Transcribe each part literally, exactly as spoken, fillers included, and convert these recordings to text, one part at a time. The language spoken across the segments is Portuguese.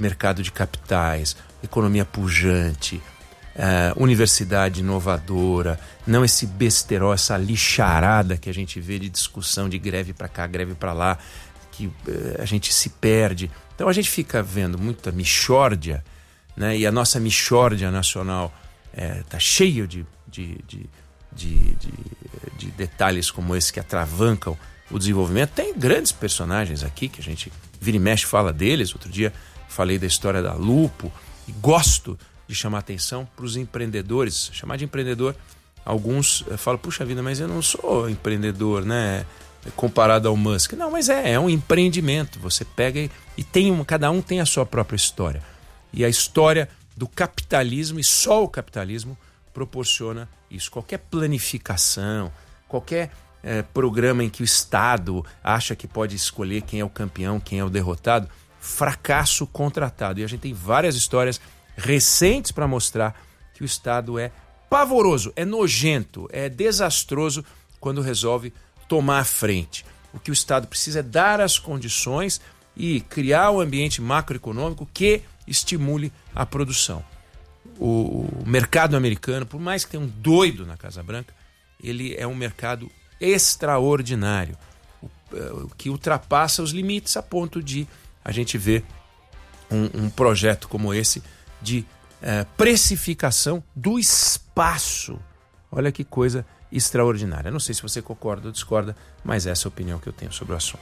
mercado de capitais, economia pujante, uh, universidade inovadora, não esse besterol, essa lixarada que a gente vê de discussão de greve para cá, greve para lá, que uh, a gente se perde. Então a gente fica vendo muita mixórdia, né? E a nossa mixórdia nacional está é, cheio de, de, de, de, de, de detalhes como esse que atravancam o desenvolvimento. Tem grandes personagens aqui que a gente vira e mexe fala deles. Outro dia falei da história da Lupo e gosto de chamar atenção para os empreendedores. Chamar de empreendedor, alguns uh, falam, puxa vida, mas eu não sou empreendedor, né? Comparado ao Musk. Não, mas é, é um empreendimento. Você pega e, e tem um, cada um tem a sua própria história. E a história do capitalismo, e só o capitalismo, proporciona isso. Qualquer planificação, qualquer eh, programa em que o Estado acha que pode escolher quem é o campeão, quem é o derrotado, fracasso contratado. E a gente tem várias histórias recentes para mostrar que o Estado é pavoroso, é nojento, é desastroso quando resolve tomar a frente. O que o Estado precisa é dar as condições e criar um ambiente macroeconômico que estimule a produção. O, o mercado americano, por mais que tenha um doido na Casa Branca, ele é um mercado extraordinário, o, o que ultrapassa os limites a ponto de a gente ver um, um projeto como esse de eh, precificação do espaço. Olha que coisa extraordinária. Não sei se você concorda ou discorda, mas essa é a opinião que eu tenho sobre o assunto.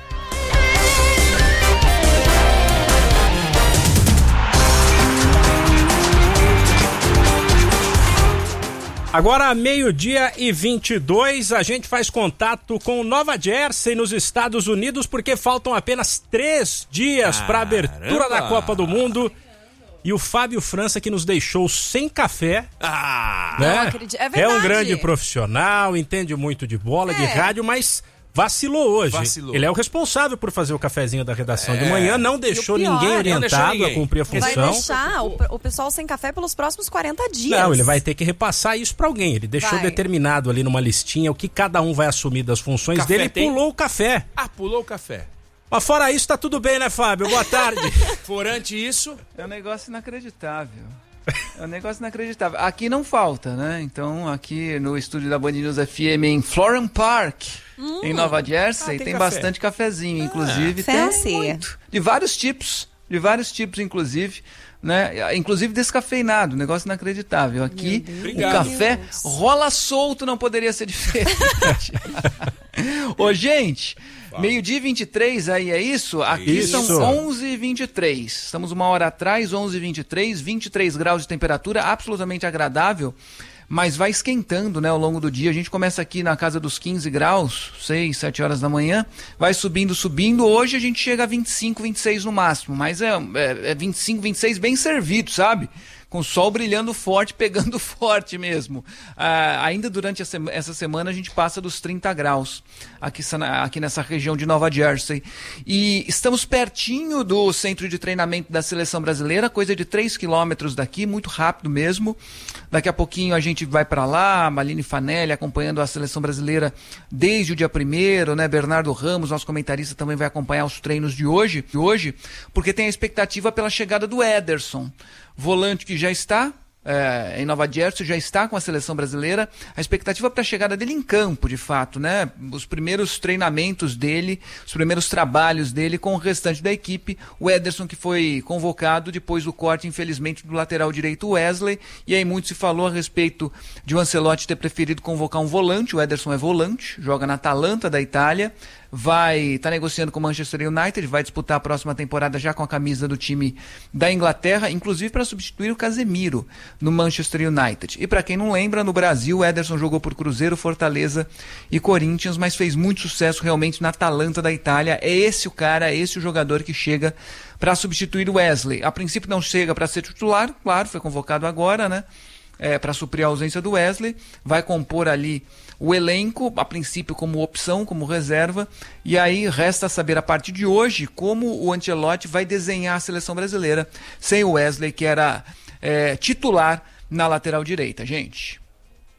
Agora, meio-dia e vinte e dois, a gente faz contato com Nova Jersey, nos Estados Unidos, porque faltam apenas três dias para a abertura da Copa do Mundo. E o Fábio França, que nos deixou sem café, ah, né? Não acredito. É verdade. É um grande profissional, entende muito de bola, é. de rádio, mas vacilou hoje. Vacilou. Ele é o responsável por fazer o cafezinho da redação é. de manhã, não deixou pior, ninguém orientado deixou ninguém. a cumprir a função. Vai deixar o, o pessoal sem café pelos próximos quarenta dias. Não, ele vai ter que repassar isso para alguém. Ele deixou vai. determinado ali numa listinha o que cada um vai assumir das funções Café dele e tem? pulou o café. Ah, pulou o café. Mas fora isso, tá tudo bem, né, Fábio? Boa tarde. Forante isso... É um negócio inacreditável. É um negócio inacreditável. Aqui não falta, né? Então, aqui no estúdio da Band News F M em Florham Park, hum. em Nova Jersey, ah, tem, tem bastante cafezinho, inclusive. Ah, tem muito. De vários tipos, de vários tipos, inclusive. Né? Inclusive descafeinado, negócio inacreditável. Aqui o café Deus. rola solto, não poderia ser diferente. Ô, gente, meio-dia e vinte e três, aí é isso? Aqui isso. São onze e vinte e três. Estamos uma hora atrás, onze e vinte e três, vinte e três graus de temperatura, absolutamente agradável. Mas vai esquentando, né, ao longo do dia. A gente começa aqui na casa dos quinze graus, seis, sete horas da manhã, vai subindo, subindo. Hoje a gente chega a vinte e cinco, vinte e seis no máximo, mas é, é, é vinte e cinco, vinte e seis bem servido, sabe? Com o sol brilhando forte, pegando forte mesmo. Ah, ainda durante essa semana a gente passa dos trinta graus aqui, aqui nessa região de Nova Jersey. E estamos pertinho do centro de treinamento da Seleção Brasileira, coisa de três quilômetros daqui, muito rápido mesmo. Daqui a pouquinho a gente vai para lá, a Maline Fanelli acompanhando a Seleção Brasileira desde o dia primeiro, né? Bernardo Ramos, nosso comentarista, também vai acompanhar os treinos de hoje, de hoje, porque tem a expectativa pela chegada do Ederson, volante que já está é, em Nova Jersey, já está com a Seleção Brasileira. A expectativa para a chegada dele em campo, de fato, né? Os primeiros treinamentos dele, os primeiros trabalhos dele com o restante da equipe. O Ederson, que foi convocado depois do corte, infelizmente, do lateral direito Wesley. E aí muito se falou a respeito de o Ancelotti ter preferido convocar um volante. O Ederson é volante, joga na Atalanta da Itália. Vai estar tá negociando com o Manchester United, vai disputar a próxima temporada já com a camisa do time da Inglaterra, inclusive para substituir o Casemiro no Manchester United. E para quem não lembra, no Brasil o Ederson jogou por Cruzeiro, Fortaleza e Corinthians, mas fez muito sucesso realmente na Atalanta da Itália. É esse o cara, é esse o jogador que chega para substituir o Wesley. A princípio não chega para ser titular, claro, foi convocado agora, né? É, para suprir a ausência do Wesley, vai compor ali o elenco, a princípio como opção, como reserva, e aí resta saber a partir de hoje como o Ancelotti vai desenhar a seleção brasileira sem o Wesley, que era é, titular na lateral direita, gente.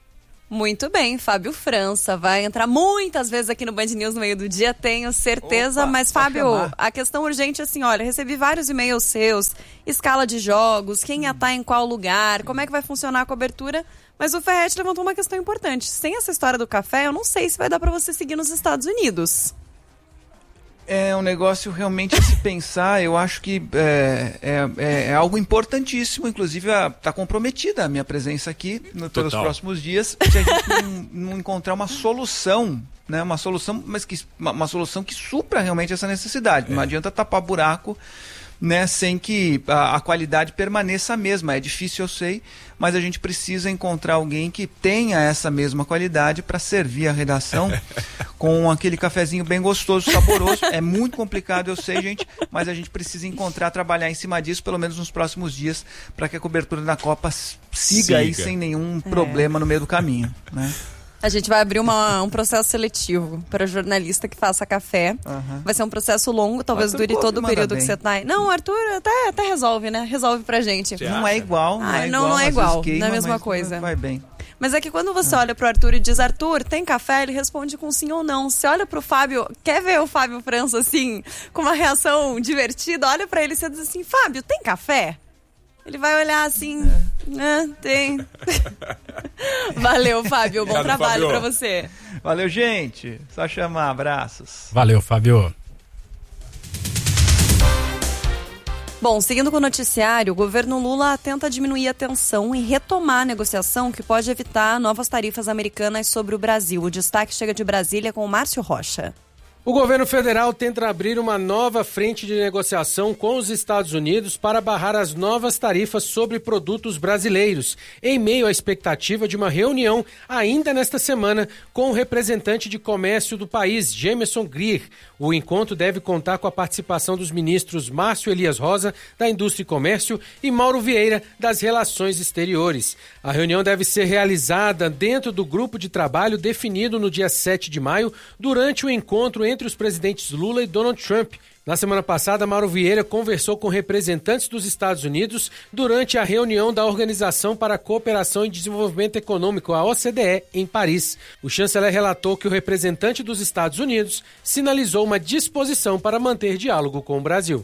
Muito bem, Fábio França vai entrar muitas vezes aqui no Band News no meio do dia, tenho certeza. Opa, mas, Fábio, a questão urgente é assim, olha, recebi vários e-mails seus, escala de jogos, quem ia estar em qual lugar, como é que vai funcionar a cobertura, mas o Ferretti levantou uma questão importante. Sem essa história do café, eu não sei se vai dar para você seguir nos Estados Unidos. É um negócio realmente a se pensar. Eu acho que é, é, é algo importantíssimo. Inclusive, está comprometida a minha presença aqui no, pelos próximos dias. Se a gente não, não encontrar uma solução, né? Uma solução, mas que, uma, uma solução que supra realmente essa necessidade. É. Não adianta tapar buraco, né, sem que a, a qualidade permaneça a mesma. É difícil, eu sei, mas a gente precisa encontrar alguém que tenha essa mesma qualidade para servir a redação com aquele cafezinho bem gostoso, saboroso. É muito complicado, eu sei, gente, mas a gente precisa encontrar, trabalhar em cima disso, pelo menos nos próximos dias, para que a cobertura da Copa siga, siga. aí sem nenhum problema é. no meio do caminho, né? A gente vai abrir uma, um processo seletivo para jornalista que faça café. Uhum. Vai ser um processo longo, talvez dure todo o período bem. que você tá aí. Não, o Arthur até, até resolve, né? Resolve pra gente. Não é igual, não ah, é não, igual. Não é igual, queima, não é a mesma coisa. Vai bem. Mas é que quando você olha pro Arthur e diz, Arthur, tem café? Ele responde com sim ou não. Você olha pro Fábio, quer ver o Fábio França assim, com uma reação divertida? Olha pra ele e você diz assim, Fábio, tem café? Ele vai olhar assim, é. ah, tem. Valeu, Fábio, bom Obrigado, trabalho Fábio. pra você. Valeu, gente. Só chamar, abraços. Valeu, Fábio. Bom, seguindo com o noticiário, o governo Lula tenta diminuir a tensão e retomar a negociação que pode evitar novas tarifas americanas sobre o Brasil. O destaque chega de Brasília com o Márcio Rocha. O governo federal tenta abrir uma nova frente de negociação com os Estados Unidos para barrar as novas tarifas sobre produtos brasileiros, em meio à expectativa de uma reunião ainda nesta semana com o representante de comércio do país, Jameson Greer. O encontro deve contar com a participação dos ministros Márcio Elias Rosa, da Indústria e Comércio, e Mauro Vieira, das Relações Exteriores. A reunião deve ser realizada dentro do grupo de trabalho definido no dia sete de maio, durante o encontro entre os presidentes Lula e Donald Trump. Na semana passada, Mauro Vieira conversou com representantes dos Estados Unidos durante a reunião da Organização para a Cooperação e Desenvolvimento Econômico, a O C D E, em Paris. O chanceler relatou que o representante dos Estados Unidos sinalizou uma disposição para manter diálogo com o Brasil.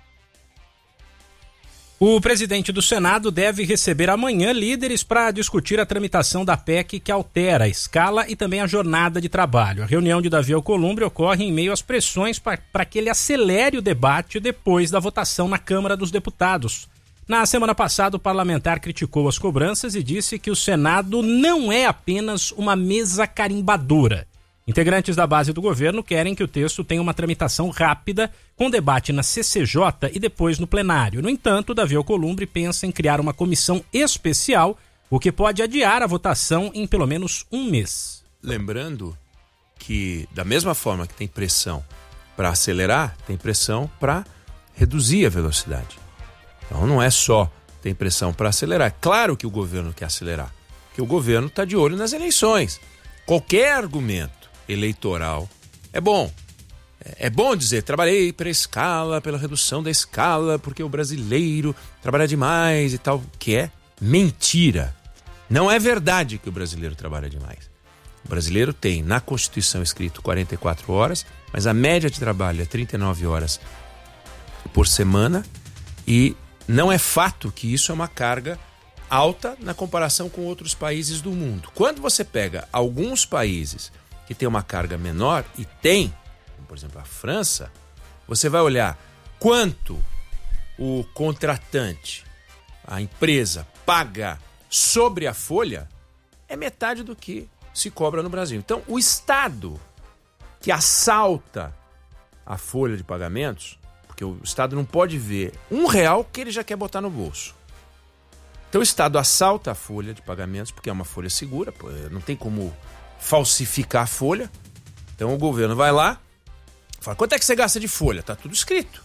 O presidente do Senado deve receber amanhã líderes para discutir a tramitação da P E C que altera a escala e também a jornada de trabalho. A reunião de Davi Alcolumbre ocorre em meio às pressões para que ele acelere o debate depois da votação na Câmara dos Deputados. Na semana passada, o parlamentar criticou as cobranças e disse que o Senado não é apenas uma mesa carimbadora. Integrantes da base do governo querem que o texto tenha uma tramitação rápida, com debate na C C J e depois no plenário. No entanto, Davi Alcolumbre pensa em criar uma comissão especial, o que pode adiar a votação em pelo menos um mês. Lembrando que, da mesma forma que tem pressão para acelerar, tem pressão para reduzir a velocidade. Então não é só tem pressão para acelerar. Claro que o governo quer acelerar, porque o governo está de olho nas eleições. Qualquer argumento eleitoral é bom. É bom dizer, trabalhei pela escala, pela redução da escala, porque o brasileiro trabalha demais e tal, que é mentira. Não é verdade que o brasileiro trabalha demais. O brasileiro tem na Constituição escrito quarenta e quatro horas, mas a média de trabalho é trinta e nove horas por semana, e não é fato que isso é uma carga alta na comparação com outros países do mundo. Quando você pega alguns países que têm uma carga menor, e tem, como por exemplo a França, você vai olhar quanto o contratante, a empresa, paga sobre a folha, é metade do que se cobra no Brasil. Então, o Estado que assalta a folha de pagamentos, porque o Estado não pode ver um real que ele já quer botar no bolso. Então o Estado assalta a folha de pagamentos, porque é uma folha segura, pô, não tem como falsificar a folha. Então o governo vai lá, fala, quanto é que você gasta de folha? Tá tudo escrito.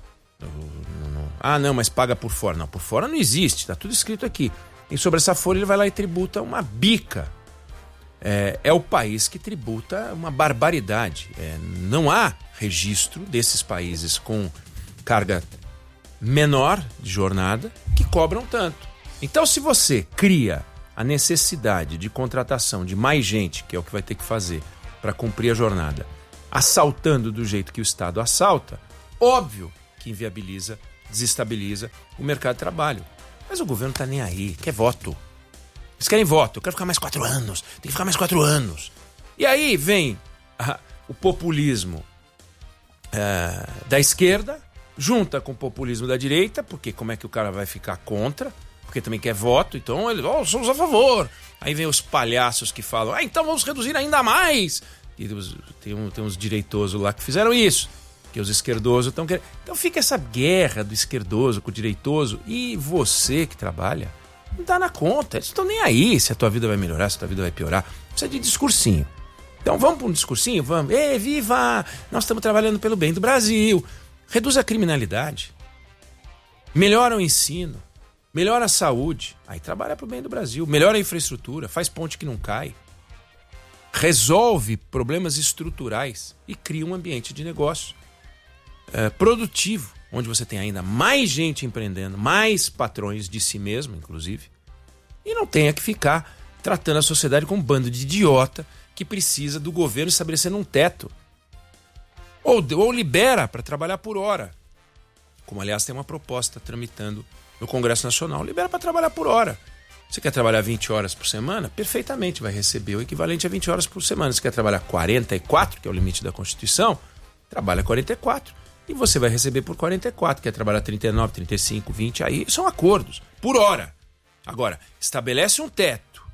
Ah, não, mas paga por fora. Não, por fora não existe, tá tudo escrito aqui. E sobre essa folha ele vai lá e tributa uma bica. É, é o país que tributa uma barbaridade. É, não há registro desses países com carga menor de jornada que cobram tanto. Então, se você cria a necessidade de contratação de mais gente, que é o que vai ter que fazer para cumprir a jornada, assaltando do jeito que o Estado assalta, óbvio que inviabiliza, desestabiliza o mercado de trabalho. Mas o governo tá nem aí, quer voto. Eles querem voto, eu quero ficar mais quatro anos, tem que ficar mais quatro anos. E aí vem a, o populismo é, da esquerda, junta com o populismo da direita, porque como é que o cara vai ficar contra? Porque também quer voto, então eles, oh, somos a favor. Aí vem os palhaços que falam, ah, então vamos reduzir ainda mais. E tem, um, tem uns direitosos lá que fizeram isso, que os esquerdosos estão querendo. Então fica essa guerra do esquerdoso com o direitoso, e você que trabalha, não dá na conta, eles estão nem aí se a tua vida vai melhorar, se a tua vida vai piorar. Precisa de discursinho. Então vamos para um discursinho? Vamos. Ei, viva! Nós estamos trabalhando pelo bem do Brasil. Reduz a criminalidade. Melhora o ensino. Melhora a saúde. Aí trabalha para o bem do Brasil. Melhora a infraestrutura. Faz ponte que não cai. Resolve problemas estruturais e cria um ambiente de negócio é, produtivo, onde você tem ainda mais gente empreendendo, mais patrões de si mesmo, inclusive, e não tenha que ficar tratando a sociedade como um bando de idiota que precisa do governo estabelecendo um teto. Ou, ou libera para trabalhar por hora. Como, aliás, tem uma proposta tramitando no Congresso Nacional. Libera para trabalhar por hora. Você quer trabalhar vinte horas por semana? Perfeitamente, vai receber o equivalente a vinte horas por semana. Você quer trabalhar quarenta e quatro, que é o limite da Constituição? Trabalha quarenta e quatro. E você vai receber por quarenta e quatro. Quer trabalhar trinta e nove, trinta e cinco, vinte, aí são acordos. Por hora. Agora, estabelece um teto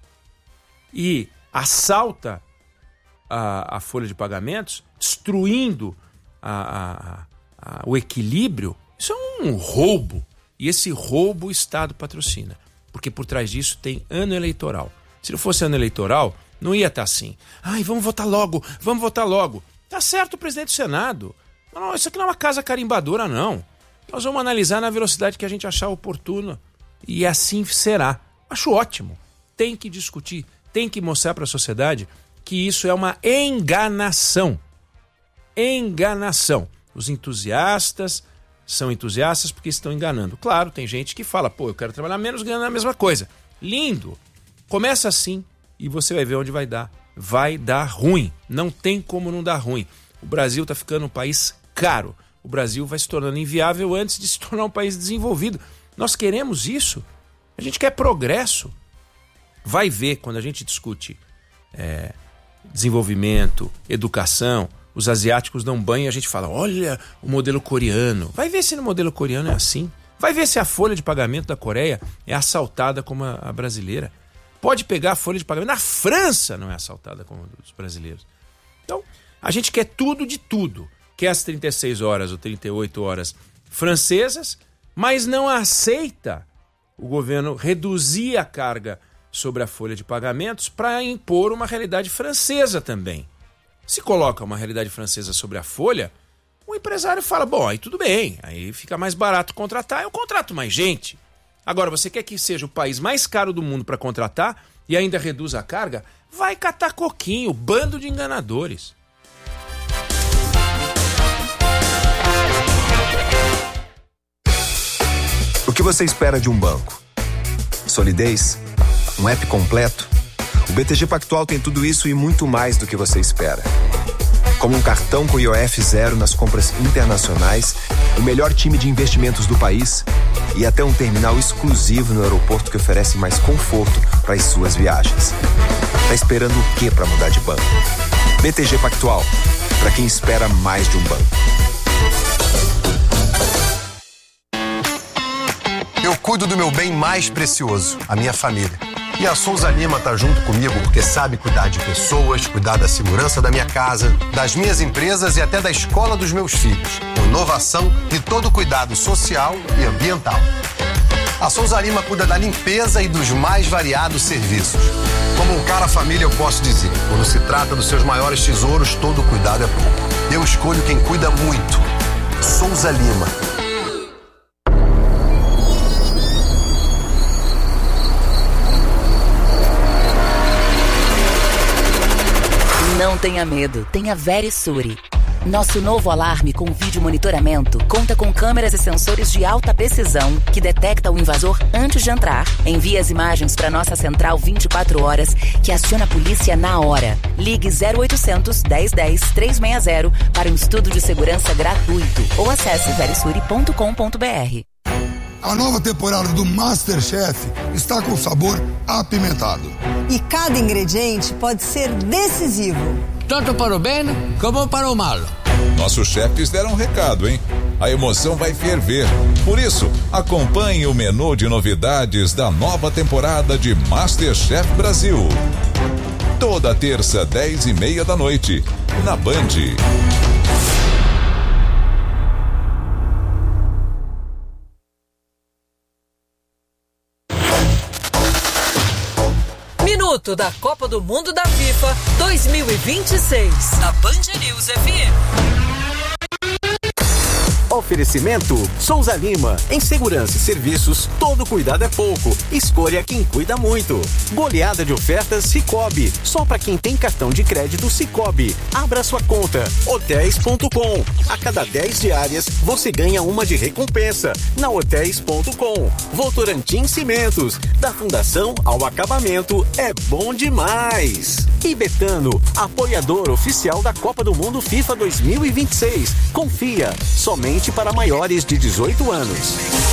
e assalta a, a folha de pagamentos, destruindo a, a, a, o equilíbrio. Isso é um roubo. E esse roubo o Estado patrocina. Porque por trás disso tem ano eleitoral. Se não fosse ano eleitoral, não ia estar assim. Ai, vamos votar logo, vamos votar logo. Tá certo o presidente do Senado. Não, isso aqui não é uma casa carimbadora, não. Nós vamos analisar na velocidade que a gente achar oportuna. E assim será. Acho ótimo. Tem que discutir, tem que mostrar para a sociedade que isso é uma enganação. Enganação. Os entusiastas são entusiastas porque estão enganando. Claro, tem gente que fala, pô, eu quero trabalhar menos ganhando a mesma coisa. Lindo. Começa assim e você vai ver onde vai dar. Vai dar ruim. Não tem como não dar ruim. O Brasil está ficando um país caro. O Brasil vai se tornando inviável antes de se tornar um país desenvolvido. Nós queremos isso. A gente quer progresso. Vai ver, quando a gente discute é, desenvolvimento, educação, os asiáticos dão banho e a gente fala, olha o modelo coreano. Vai ver se no modelo coreano é assim. Vai ver se a folha de pagamento da Coreia é assaltada como a, a brasileira. Pode pegar a folha de pagamento. Na França não é assaltada como a dos brasileiros. Então, a gente quer tudo de tudo. Quer as trinta e seis horas ou trinta e oito horas francesas, mas não aceita o governo reduzir a carga sobre a folha de pagamentos para impor uma realidade francesa também. Se coloca uma realidade francesa sobre a folha, o empresário fala, bom, aí tudo bem, aí fica mais barato contratar, eu contrato mais gente. Agora, você quer que seja o país mais caro do mundo para contratar e ainda reduz a carga? Vai catar coquinho, bando de enganadores. O que você espera de um banco? Solidez? Um app completo? O B T G Pactual tem tudo isso e muito mais do que você espera. Como um cartão com I O F zero nas compras internacionais, o melhor time de investimentos do país e até um terminal exclusivo no aeroporto que oferece mais conforto para as suas viagens. Tá esperando o que para mudar de banco? B T G Pactual, para quem espera mais de um banco. Eu cuido do meu bem mais precioso, a minha família. E a Souza Lima tá junto comigo porque sabe cuidar de pessoas, cuidar da segurança da minha casa, das minhas empresas e até da escola dos meus filhos. Com inovação e todo cuidado social e ambiental. A Souza Lima cuida da limpeza e dos mais variados serviços. Como um cara família, eu posso dizer, quando se trata dos seus maiores tesouros, todo cuidado é pouco. Eu escolho quem cuida muito. Souza Lima. Não tenha medo, tenha Verisure. Nosso novo alarme com vídeo monitoramento conta com câmeras e sensores de alta precisão que detecta o invasor antes de entrar, envia as imagens para nossa central vinte e quatro horas, que aciona a polícia na hora. Ligue zero oitocentos, dez dez, trezentos e sessenta para um estudo de segurança gratuito ou acesse verisuri ponto com ponto br. A nova temporada do MasterChef está com sabor apimentado. E cada ingrediente pode ser decisivo. Tanto para o bem como para o mal. Nossos chefes deram um recado, hein? A emoção vai ferver. Por isso, acompanhe o menu de novidades da nova temporada de MasterChef Brasil. Toda terça, dez e meia da noite, na Band. Minuto da Copa do Mundo da FIFA dois mil e vinte e seis, na Band News F M. Oferecimento Souza Lima. Em segurança e serviços, todo cuidado é pouco. Escolha quem cuida muito. Goleada de ofertas Sicoob. Só para quem tem cartão de crédito Sicoob. Abra sua conta. hotéis ponto com. A cada dez diárias, você ganha uma de recompensa. Na hotéis ponto com. Votorantim Cimentos. Da fundação ao acabamento, é bom demais. E Betano, apoiador oficial da Copa do Mundo FIFA dois mil e vinte e seis. Confia, somente para maiores de dezoito anos.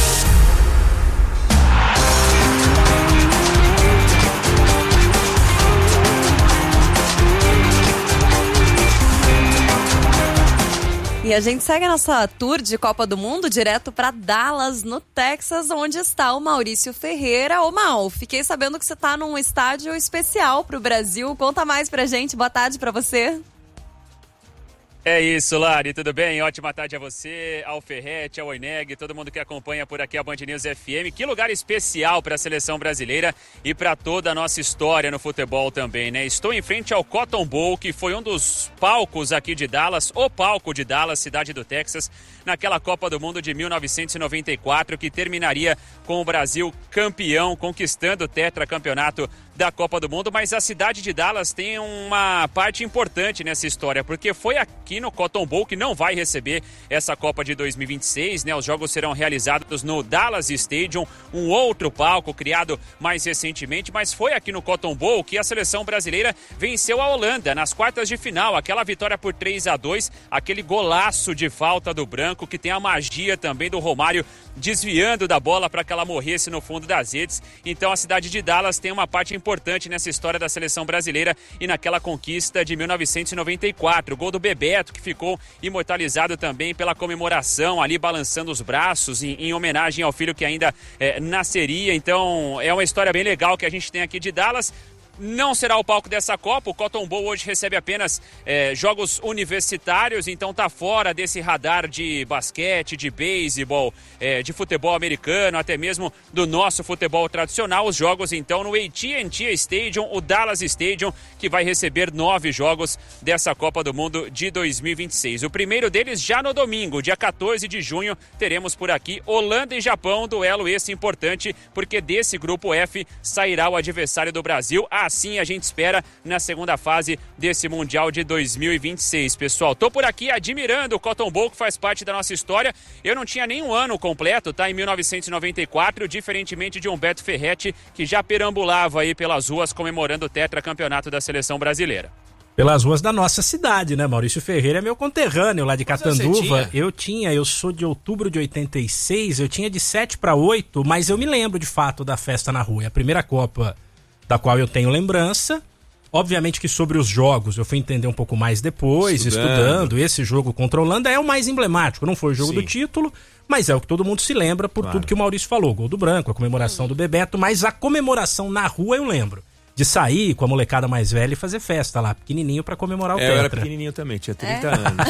E a gente segue a nossa tour de Copa do Mundo direto para Dallas, no Texas, onde está o Maurício Ferreira. Ô Mal, fiquei sabendo que você está num estádio especial para o Brasil. Conta mais pra gente. Boa tarde para você. É isso, Lari, tudo bem? Ótima tarde a você, ao Ferretti, ao Oineg, todo mundo que acompanha por aqui a Band News F M. Que lugar especial para a seleção brasileira e para toda a nossa história no futebol também, né? Estou em frente ao Cotton Bowl, que foi um dos palcos aqui de Dallas, o palco de Dallas, cidade do Texas, naquela Copa do Mundo de mil novecentos e noventa e quatro, que terminaria com o Brasil campeão, conquistando o tetracampeonato da Copa do Mundo. Mas a cidade de Dallas tem uma parte importante nessa história, porque foi aqui no Cotton Bowl, que não vai receber essa Copa de dois mil e vinte e seis, né? Os jogos serão realizados no Dallas Stadium, um outro palco criado mais recentemente, mas foi aqui no Cotton Bowl que a seleção brasileira venceu a Holanda nas quartas de final, aquela vitória por três a dois, aquele golaço de falta do branco, que tem a magia também do Romário desviando da bola para que ela morresse no fundo das redes. Então a cidade de Dallas tem uma parte importante nessa história da seleção brasileira e naquela conquista de mil novecentos e noventa e quatro, o gol do Bebeto, que ficou imortalizado também pela comemoração, ali balançando os braços em, em homenagem ao filho que ainda é, nasceria. Então é uma história bem legal que a gente tem aqui de Dallas. Não será o palco dessa Copa, o Cotton Bowl hoje recebe apenas é, jogos universitários, então tá fora desse radar de basquete, de beisebol, é, de futebol americano, até mesmo do nosso futebol tradicional. Os jogos então no A T and T Stadium, o Dallas Stadium, que vai receber nove jogos dessa Copa do Mundo de dois mil e vinte e seis. O primeiro deles já no domingo, dia quatorze de junho, teremos por aqui Holanda e Japão, duelo esse importante, porque desse grupo F sairá o adversário do Brasil. Assim a gente espera na segunda fase desse Mundial de dois mil e vinte e seis, pessoal. Tô por aqui admirando o Cotton Bowl, que faz parte da nossa história. Eu não tinha nem um ano completo, tá? Em mil novecentos e noventa e quatro, diferentemente de Humberto Ferretti, que já perambulava aí pelas ruas comemorando o tetracampeonato da seleção brasileira. Pelas ruas da nossa cidade, né? Maurício Ferreira é meu conterrâneo lá de Catanduva. Eu tinha, eu sou de outubro de oitenta e seis, eu tinha de sete para oito, mas eu me lembro de fato da festa na rua. É a primeira Copa da qual eu tenho lembrança. Obviamente que sobre os jogos eu fui entender um pouco mais depois, estudando. estudando. Esse jogo contra a Holanda é o mais emblemático, não foi o jogo Sim. do título, mas é o que todo mundo se lembra por claro. tudo que o Maurício falou. Gol do Branco, a comemoração do Bebeto, mas a comemoração na rua eu lembro. De sair com a molecada mais velha e fazer festa lá, pequenininho, pra comemorar o é, tetra. Eu era pequenininho também, tinha trinta é? anos.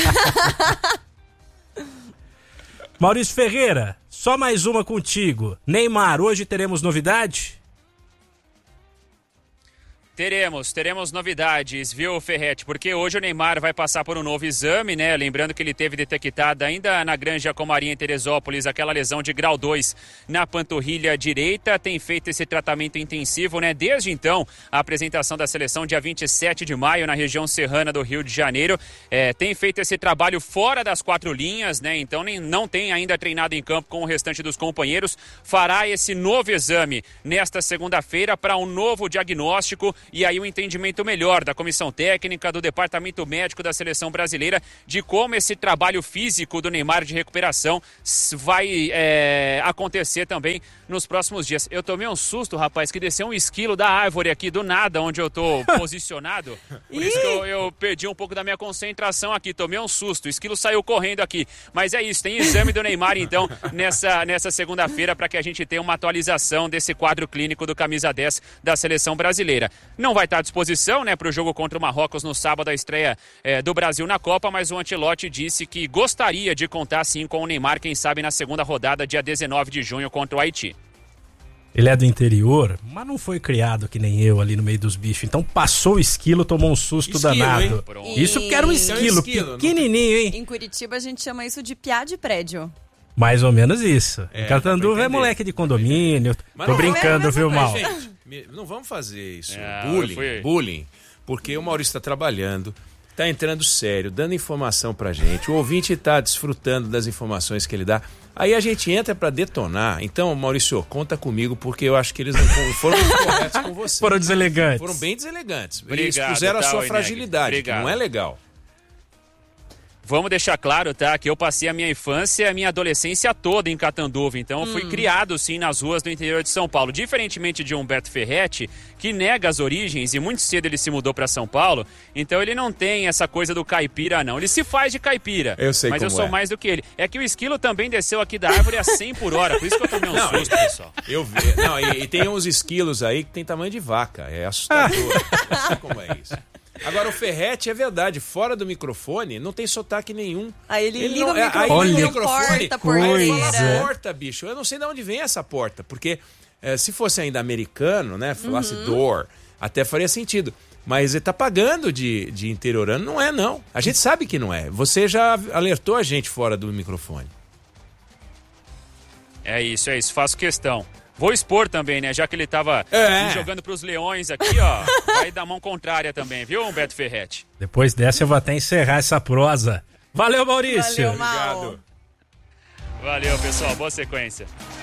Maurício Ferreira, só mais uma contigo. Neymar, hoje teremos novidade? Teremos, teremos novidades, viu, Ferretti? Porque hoje o Neymar vai passar por um novo exame, né? Lembrando que ele teve detectada ainda na Granja Comaria em Teresópolis aquela lesão de grau dois na panturrilha direita. Tem feito esse tratamento intensivo, né? Desde então, a apresentação da seleção dia vinte e sete de maio na região serrana do Rio de Janeiro. É, tem feito esse trabalho fora das quatro linhas, né? Então nem, não tem ainda treinado em campo com o restante dos companheiros. Fará esse novo exame nesta segunda-feira para um novo diagnóstico e aí um entendimento melhor da comissão técnica, do departamento médico da seleção brasileira, de como esse trabalho físico do Neymar de recuperação vai é, acontecer também nos próximos dias. Eu tomei um susto, rapaz, que desceu um esquilo da árvore aqui do nada, onde eu tô posicionado. Por isso que eu, eu perdi um pouco da minha concentração aqui, tomei um susto, o esquilo saiu correndo aqui. Mas é isso, tem exame do Neymar então nessa, nessa segunda-feira para que a gente tenha uma atualização desse quadro clínico do camisa dez da seleção brasileira. Não vai estar à disposição, né, para o jogo contra o Marrocos no sábado, a estreia é, do Brasil na Copa, mas o Ancelotti disse que gostaria de contar sim com o Neymar, quem sabe na segunda rodada, dia dezenove de junho, contra o Haiti. Ele é do interior, mas não foi criado que nem eu ali no meio dos bichos. Então passou o esquilo, tomou um susto esquilo, danado. Isso porque era um esquilo, esquilo pequenininho, hein? Em Curitiba a gente chama isso de piá de prédio. Mais ou menos isso. É, em Catanduva é moleque de condomínio. Mas tô brincando, é viu, Mal? Gente, não vamos fazer isso. É, bullying, fui... bullying. Porque o Maurício está trabalhando, está entrando sério, dando informação pra gente. O ouvinte está desfrutando das informações que ele dá. Aí a gente entra para detonar. Então, Maurício, conta comigo, porque eu acho que eles não foram muito corretos com você. Foram deselegantes. Foram bem deselegantes. Obrigado, eles puseram tá, a sua fragilidade, que não é legal. Vamos deixar claro, tá, que eu passei a minha infância e a minha adolescência toda em Catanduva, então eu fui hum. criado, sim, nas ruas do interior de São Paulo. Diferentemente de Humberto Ferretti, que nega as origens e muito cedo ele se mudou para São Paulo, então ele não tem essa coisa do caipira, não. Ele se faz de caipira, eu sei mas como eu sou é. mais do que ele. É que o esquilo também desceu aqui da árvore a cem por hora, por isso que eu tomei um não, susto, pessoal. Eu vi. Não, e, e tem uns esquilos aí que tem tamanho de vaca, é assustador. Não sei como é isso. Agora, o Ferretti, é verdade, fora do microfone, não tem sotaque nenhum. Aí ele, ele liga não, o microfone, aí ele o microfone porta, porta. Fala porta, bicho. Eu não sei de onde vem essa porta, porque é, se fosse ainda americano, né, falasse uhum. door, até faria sentido. Mas ele tá pagando de, de interiorano, não é não. A gente sabe que não é. Você já alertou a gente fora do microfone. É isso, é isso, faço questão. Vou expor também, né? Já que ele tava é. jogando pros leões aqui, ó. Vai dar mão contrária também, viu, Humberto Ferretti? Depois dessa eu vou até encerrar essa prosa. Valeu, Maurício. Valeu, Mal. Obrigado. Valeu, pessoal. Boa sequência.